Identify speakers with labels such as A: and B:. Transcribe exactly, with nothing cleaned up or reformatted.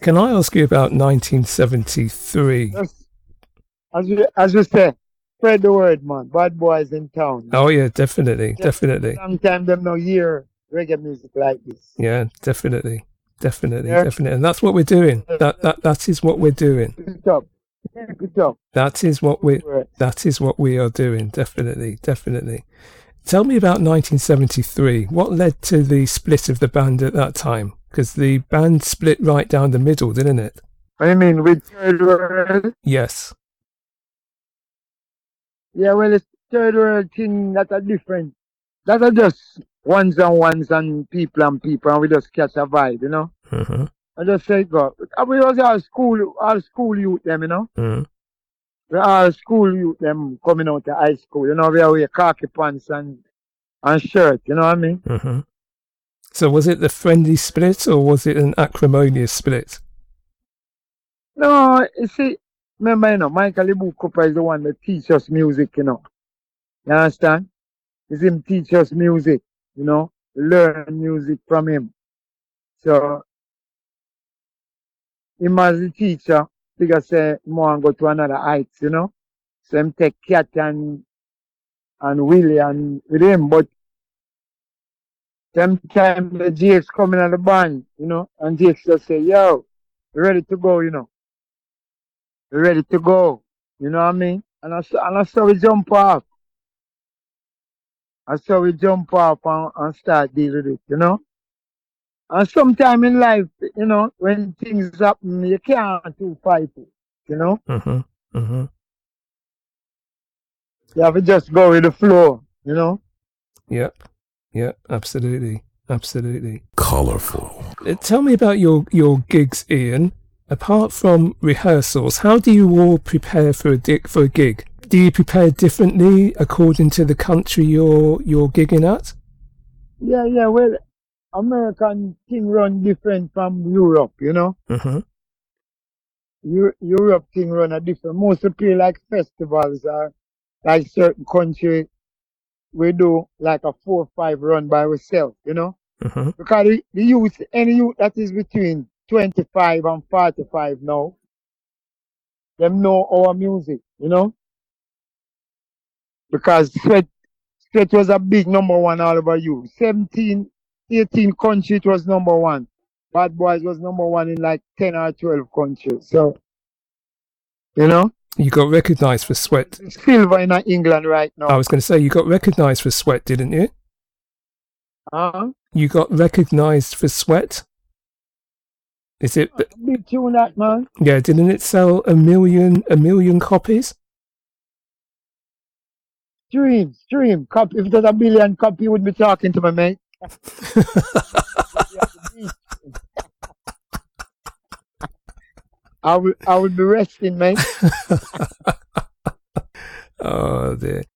A: Can I ask you about nineteen seventy-three?
B: Just, as we, as we say, spread the word, man. Bad boys in town.
A: Oh yeah, definitely,
B: Just
A: definitely.
B: Sometimes them no hear reggae music like this.
A: Yeah, definitely, definitely,
B: Yeah.
A: definitely. And that's what we're doing. That that that is what we're doing.
B: Good job. Good job.
A: That is what we
B: Right.
A: that is what we are doing. Definitely, definitely. Tell me about nineteen seventy-three. What led to the split of the band at that time? Because the band split right down the middle, didn't it?
B: What do you mean with third world?
A: Yes.
B: Yeah, well, it's third world thing that are different. That are just ones and ones and people and people, and we just catch a vibe, you know.
A: Uh-huh.
B: I just say go. And we was all school, all school youth them, you know.
A: Uh-huh.
B: We all school youth them coming out of high school, you know. We wear khaki pants and and shirt, you know what I mean.
A: Uh-huh. So was it the friendly split or was it an acrimonious split?
B: No, you see, remember, you know, Michael Ibu Cooper is the one that teach us music, you know. You understand? It's him teach us music, you know, learn music from him. So, him as a teacher, figure say, more and go to another heights, you know. So, him take Cat and, and Willie and with him, but sometimes the J X coming on the band, you know, and J X just say, yo, we ready to go, you know. We ready to go, you know what I mean? And I, and I saw we jump off. I saw we jump off and, and start deal with it, you know? And sometime in life, you know, when things happen, you can't too fight it, you know?
A: Uh-huh. Uh-huh.
B: You have to just go with the flow, you know?
A: Yep. Yep. Absolutely. Absolutely.
C: Colorful.
A: Uh, Tell me about your, your gigs, Ian. Apart from rehearsals, how do you all prepare for a di- for a gig? Do you prepare differently according to the country you're you're gigging at?
B: Yeah, yeah, well, American thing run different from Europe, you know?
A: Uh-huh.
B: Eu- Europe thing run a different. Most play like festivals or like certain country, we do like a four or five run by ourselves, you know?
A: Uh-huh.
B: Because the, the youth, any youth that is between twenty-five and forty-five now, them know our music, you know? Because Sweat, Sweat was a big number one all over you. seventeen, eighteen countries it was number one. Bad Boys was number one in like ten or twelve countries. So, you know?
A: You got recognised for Sweat.
B: Silver in England right now.
A: I was going to say you got recognised for Sweat, didn't you?
B: Uh-huh.
A: You got recognised for Sweat. Is it?
B: Big tune that, man.
A: Yeah, didn't it sell a million a million copies?
B: Stream, stream. Copy. If it was a billion copy, you would be talking to me, mate. I will, I will be resting, mate.
A: Oh dear.